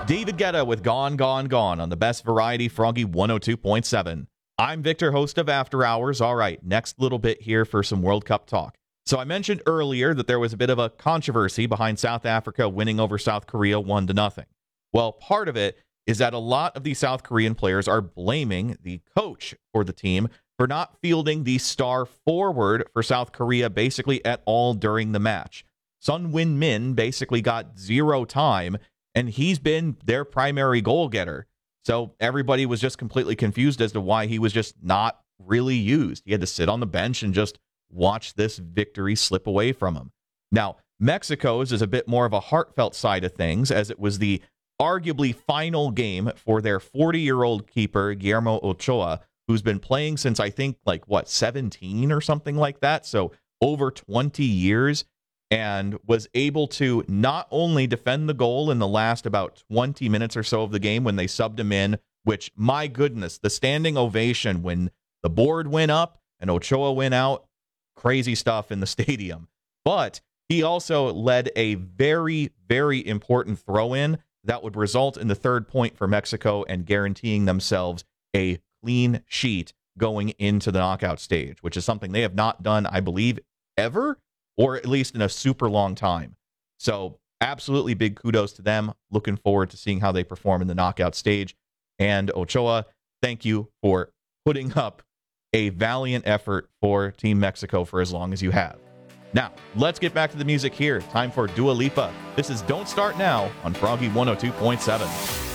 David Guetta with Gone, Gone, Gone on the best variety, Froggy 102.7. I'm Victor, host of After Hours. All right, next little bit here for some World Cup talk. So I mentioned earlier that there was a bit of a controversy behind South Africa winning over South Korea 1-0. Well, part of it is that a lot of the South Korean players are blaming the coach for the team for not fielding the star forward for South Korea basically at all during the match. Son Heung-min basically got zero time, and he's been their primary goal getter. So everybody was just completely confused as to why he was just not really used. He had to sit on the bench and just watch this victory slip away from him. Now, Mexico's is a bit more of a heartfelt side of things, as it was the arguably final game for their 40-year-old keeper, Guillermo Ochoa, who's been playing since, I think, 17 or something like that. So over 20 years. And was able to not only defend the goal in the last about 20 minutes or so of the game when they subbed him in, which, my goodness, the standing ovation when the board went up and Ochoa went out, crazy stuff in the stadium. But he also led a very, very important throw-in that would result in the third point for Mexico and guaranteeing themselves a clean sheet going into the knockout stage, which is something they have not done, I believe, ever, or at least in a super long time. So absolutely big kudos to them. Looking forward to seeing how they perform in the knockout stage. And Ochoa, thank you for putting up a valiant effort for Team Mexico for as long as you have. Now, let's get back to the music here. Time for Dua Lipa. This is Don't Start Now on Froggy 102.7.